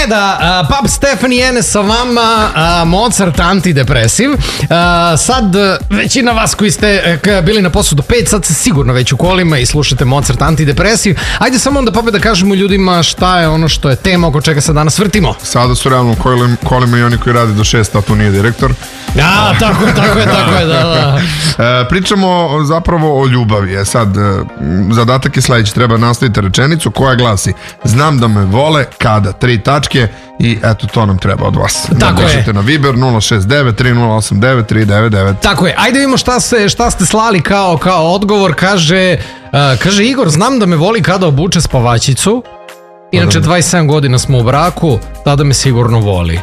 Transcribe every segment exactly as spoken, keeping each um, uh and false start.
E da, uh, Pub Stefani N sa vama, uh, Mozart antidepresiv. Uh, sad, većina vas koji ste uh, bili na poslu do pet, sad ste sigurno već u kolima i slušate Mozart antidepresiv. Ajde samo onda pa da kažemo ljudima šta je ono što je tema oko čega se danas vrtimo. Sada su realno kolima, kolima i oni koji rade do šest, a tu nije direktor. Ja, tako, tako je, tako je, da, da. E, pričamo zapravo o ljubavi. E sad, zadatak je sledeći, treba nastaviti rečenicu koja glasi: znam da me vole kada, tri tačke, i eto to nam treba od vas. Tako da je. Na Viber nula šest devet tri nula osam devet tri devet devet. Tako je, ajde vidimo šta, se, šta ste slali kao, kao odgovor. Kaže, uh, kaže Igor, znam da me voli kada obuče spavačicu. Inače dvadeset sedam godina smo u braku, tada me sigurno voli.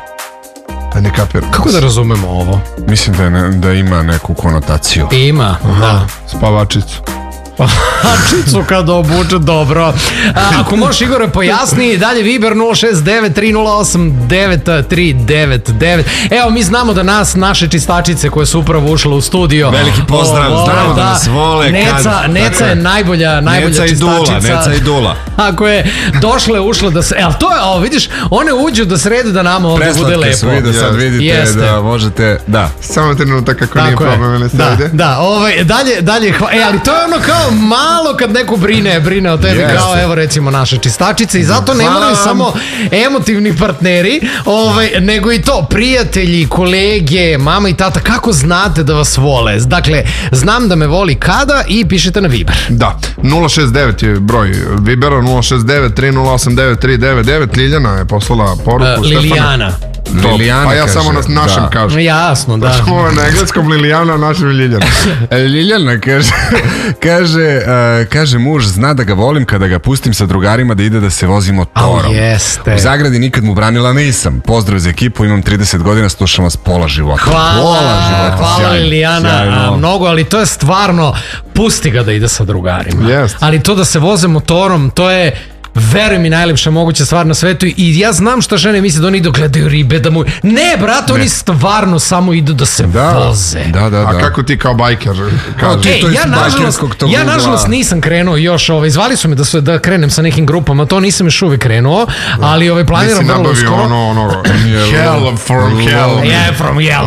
A ne kapiram. Kako da razumemo ovo? Mislim da, je, da ima neku konotaciju. Ima, da. Spavačicu. Spavačicu kada obuče, dobro. A, ako možeš, Igore, pojasni. Dalje Viber nula šest devet tri nula osam devet tri devet devet. Evo, mi znamo da nas, naše čistačice koje su upravo ušle u studio, veliki pozdrav, o, znamo da, da nas vole. Neca, kad, Neca je najbolja, najbolja Neca čistačica. I Dula, Neca i Dula. Ako je došle, ušle da se... Evo, to je, ovo, vidiš, one uđu da srede da nama ovdje bude lepo. Preslatke su, vidi, sad vidite Jeste. Da možete, da. Samo trenutak kako tako nije problem, ili se da, ide. da, ovaj, dalje, dalje, hva, e, ali to je ono kao malo kad neko brine, brine o tebi, yes. Kao evo recimo naše čistačice, i zato ne moraju samo emotivni partneri, ovaj, nego i to, prijatelji, kolege, mama i tata, kako znate da vas vole? Dakle, znam da me voli kada, i pišete na Viber. Da, nula šest devet je broj Vibera, nula šest devet tri nula osam devet tri devet devet. Liljana je poslala poruku. Uh, Lilijana. To, Lilijana, pa ja kaže, samo na našem da. Kažem. Jasno, da. Ovo je na engleskom Lilijana, na našem Liljana. Liljana kaže, kaže, uh, kaže muž, zna da ga volim kada ga pustim sa drugarima da ide da se vozimo torom. Oh, jeste. U zagradi nikad mu branila nisam. Pozdrav za ekipu, imam trideset godina, slušam vas pola života. Hvala, pola života. Hvala Lilijana, a, mnogo, ali to je stvarno, pusti ga da ide sa drugarima. Yes. Ali to da se voze motorom, to je... veruj mi, najlepša moguća stvar na svetu, i ja znam šta žene misle, da oni idu gledaju ribe, da mu... Ne, brate, oni stvarno samo idu da se da, voze. Da, da, da. A kako ti kao bajker kažeš? E, ja nažalost, ja nažalost nisam krenuo još, ovaj, zvali su me da, su, da krenem sa nekim grupama, to nisam još uvijek krenuo, ali ovaj, planiram vrlo uskoro. Nisi nabavio ono, ono, hell from hell. Yeah, from hell.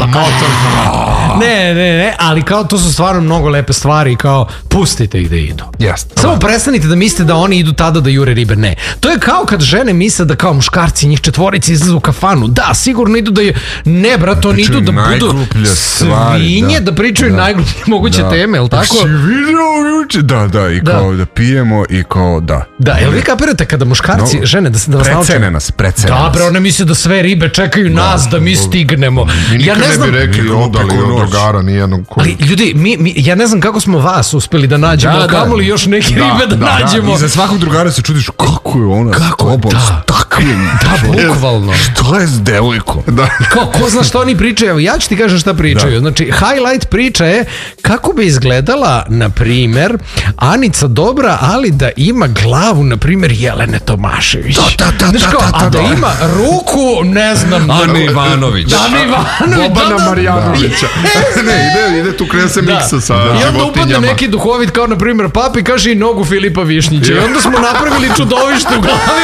Ne, ne, ne, ali kao to su stvarno mnogo lepe stvari, kao pustite ih da idu. Yes, samo prestanite da mislite da oni idu tada da jure ribe. Ne, to je kao kad žene misle da kao muškarci, njih četvorici izlazu u kafanu. Da, sigurno idu da je... Ne, brat, oni idu da budu svinje, da, da pričaju da. Najgluplje moguće da. Teme, jel tako? Si vidio juče? Da, da, i kao da. Da pijemo i kao da. Da, jel vi kapirate kada muškarci, no, žene, da, da vas nauče? Precene nas, precene nas. Da, bre, one misle da sve ribe čekaju da, nas, da mi stignemo. Mi nikad ja ne, znam, ne bi rekli odali od drugara nijednog koji. Ali ljudi, mi, mi, ja ne znam kako smo vas uspeli da nađemo, da, kamo li još neke da, ribe da, da nađemo. I za svakog drugara se čudiš kako je ona kako? Obom, da, takvim, da, bukvalno. Što je s devojkom? Da. Kao, ko zna što oni pričaju? Evo, ja ću ti kažem šta pričaju. Da. Znači, highlight priča je kako bi izgledala, na primer, Anica Dobra, ali da ima glavu, na primer, Jelene Tomašević. Da, da, da, znači, kao, da, da, da, a da ima ruku, ne znam... Ane Ivanović. Ane Ivanović. Bobana da, Marjanovića. Da. Ne, ide, ide tu krene se miksa da. Sa da. Životinjama. I onda upadne neki duhovit, kao, na primer, papi, kaže i nogu Filipa Višnjića. I onda smo napravili čudovište u glavi,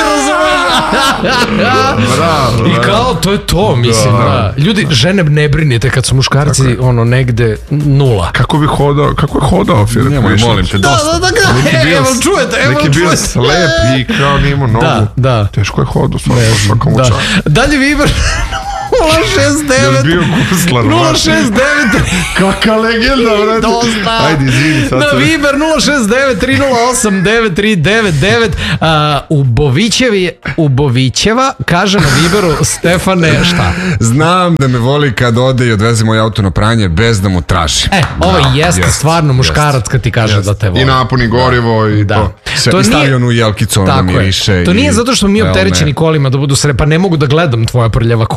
razumeš? I kao, to je to, mislim, da. Da. Ljudi, žene ne brinite kad su muškarci, ono, negde nula. Kako bi hodao, kako je hodao Filip Višnjić? Molim te, dosta. Da, da, da, evo čujete, evo čujete. Neki bio slep i kao nimo nogu. Da, da. Teško je hodao, svakom učanu. Dalje Viber... nula šest devet nula šest devet Kaka legenda, vrati. Dosta. Ajde, izvini sad. Na Viber nula šest devet tri nula osam devet tri devet devet. uh, Ubovićevi Ubovićeva kaže na Viberu: Stefane, šta? Znam da me voli kad ode i odveze moj auto na pranje bez da mu tražim. E, ovo da, jeste jest, stvarno muškarac jest, kad ti kaže jest. Da te voli. I napuni gorivo i da. To. Se, to I stavi onu jelkicu, onda miriše. To i, nije zato što mi opterećeni kolima da budu sre, pa ne mogu da gledam tvoja prljava kola.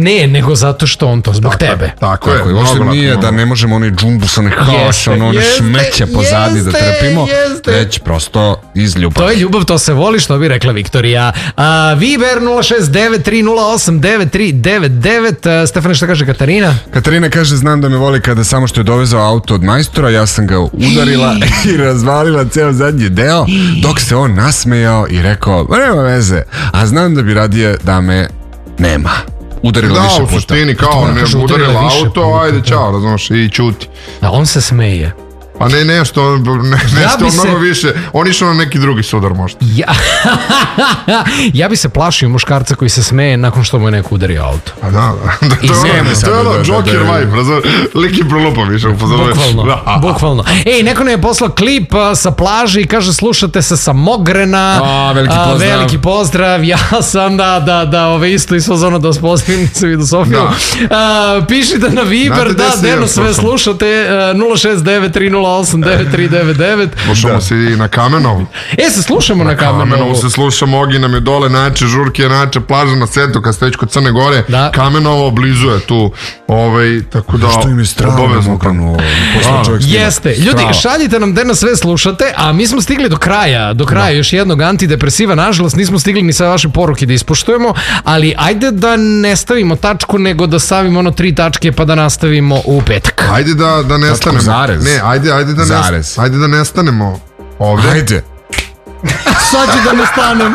Ne, nego zato što on to zbog tebe. Tako je. Tako je, uopšte mnogo nije lako, da ne možemo onaj džumbus, onaj haos, Jeste, ono, one jeste, šmeće pozadi da jeste, trpimo, jeste. već prosto iz ljubavi. To je ljubav, to se voli, što bi rekla Viktorija. A, Viber nula šest devet tri nula osam devet tri devet devet. A, Stefane, šta kaže Katarina? Katarina kaže, znam da me voli kada samo što je dovezao auto od majstora, ja sam ga udarila i razvalila ceo zadnji deo, dok se on nasmejao i rekao, "Ma nema veze, a znam da bi radije da me nema." Udarila Da, više u puta. suštini kao ne kaže, udarila udarila više auto, puta, ajde da. čao, razumiješ, i čuti. A on se smeje. Pa ne nešto, ne, nešto bi se- mnogo više, on išao na neki drugi sudar možda. Ja, ja bi se plašio muškarca koji se smeje nakon što mu je neko udario auto. Pa da, da. I To je nemoj ono, sad to je da- ono da- Joker da- vibe, razumiješ, lik i prolupa više upozoruješ. Bukvalno, bukvalno. Ej, neko nam je poslao klip a, sa plaže i kaže slušate se sa Mogrena. A, veliki pozdrav. veliki pozdrav. Ja sam da, da, da, ove isto iz fazona da vas pozdravim, nisam vidio Sofiju. A, pišite na Viber, Znate da, gde se deno ja sve slušam? slušate, a, nula šest devet tri nula osam devet tri devet devet. Slušamo se i na Kamenovu. E, se slušamo na Kamenovu Kamenovu. se sluša, Mogi nam je dole, najče žurke, najče plaža na setu, kad ste već kod Crne Gore, Da. Kamenovo blizu je tu, ovaj, tako da Što im je strano obavezno Mokranu, posle čovjek snima. Jeste. Ljudi, Strava. šaljite nam gde nas sve slušate, a mi smo stigli do kraja, do kraja još jednog antidepresiva. Nažalost, nismo stigli ni sve vaše poruke da ispoštujemo, ali ajde da ne stavimo tačku, nego da stavimo ono tri tačke pa da nastavimo u petak. Ajde da, da nestanemo. zarez. Ne, ajde, ajde da, Zarez. nest, ajde da nestanemo ovde. Ajde. Sad ću da ne stanem.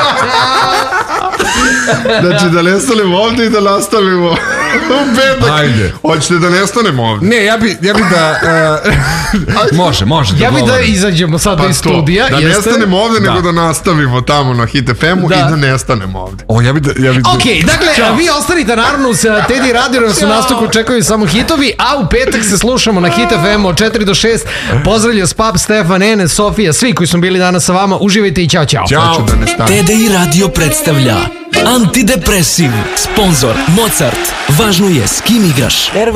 Znači da nestanemo ovde i da nastavimo u petak. Ajde. Hoćete da nestanemo ovde? Ne, ja bi, ja bi da... e, može, može. Ja bi da dogovorim. izađemo sada iz to, studija. da jeste? nestanemo ovde, Da. nego da nastavimo tamo na Hit F M-u Da. i da nestanemo ovde. O, ja bi da... Ja bi da... Ok, dakle, vi ostanite naravno sa Teddy Radio, nas u nastavku čekaju samo hitovi, a u petak se slušamo na Hit F M od četiri do šest. Pozdravlja Spap, Stefan, Ene, Sofija, svi koji su bili danas sa vama. Uživajte i ćao, ćao. Ćao. Hoću da nestanem. T D I Radio predstavlja Antidepresiv. Sponzor Mozart. Važno je s kim igraš.